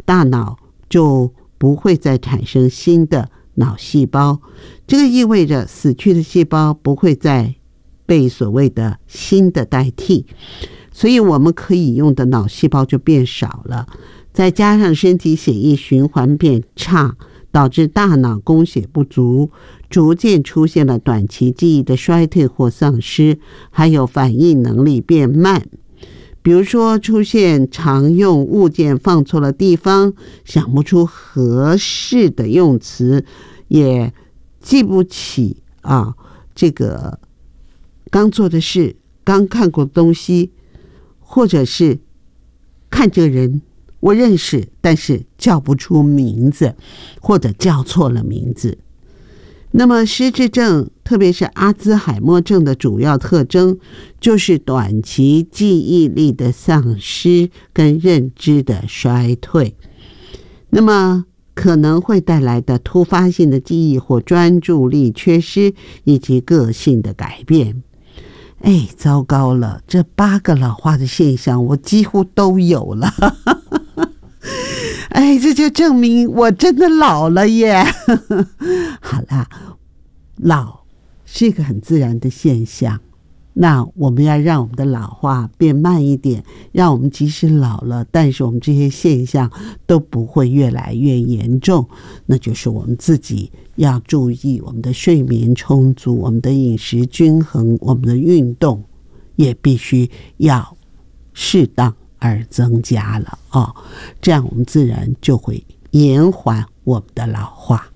大脑就不会再产生新的脑细胞，这个意味着死去的细胞不会再被所谓的新的代替，所以我们可以用的脑细胞就变少了，再加上身体血液循环变差，导致大脑供血不足，逐渐出现了短期记忆的衰退或丧失，还有反应能力变慢。比如说出现常用物件放错了地方，想不出合适的用词，也记不起这个刚做的事，刚看过的东西，或者是看这个人我认识，但是叫不出名字，或者叫错了名字。那么失智症，特别是阿兹海默症的主要特征就是短期记忆力的丧失跟认知的衰退，那么可能会带来的突发性的记忆或专注力缺失，以及个性的改变。糟糕了，这8个老化的现象我几乎都有了这就证明我真的老了耶好啦，老是一个很自然的现象，那我们要让我们的老化变慢一点，让我们即使老了，但是我们这些现象都不会越来越严重，那就是我们自己要注意我们的睡眠充足，我们的饮食均衡，我们的运动也必须要适当而增加了这样我们自然就会延缓我们的老化。